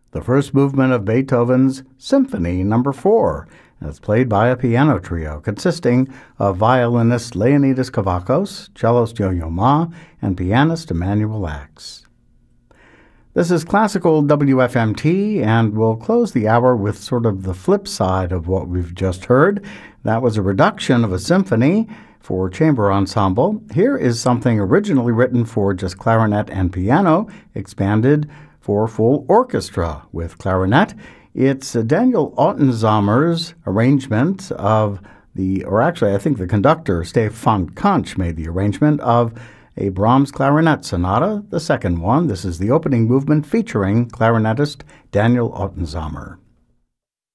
the first movement of Beethoven's Symphony No. 4. It's played by a piano trio consisting of violinist Leonidas Kavakos, cellist Yo-Yo Ma, and pianist Emanuel Ax. This is Classical WFMT, and we'll close the hour with sort of the flip side of what we've just heard. That was a reduction of a symphony for chamber ensemble. Here is something originally written for just clarinet and piano, expanded for full orchestra with clarinet. It's Daniel Ottensommer's arrangement of I think the conductor, Stefan Kanch, made the arrangement of a Brahms clarinet sonata, the second one. This is the opening movement featuring clarinetist Daniel Ottensommer.